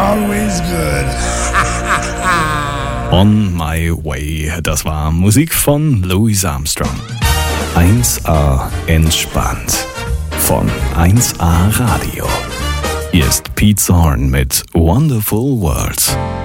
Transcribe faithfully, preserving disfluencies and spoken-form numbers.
always good. On My Way, das war Musik von Louis Armstrong. eins A entspannt von eins A Radio. Hier ist Pete Zorn mit Wonderful World.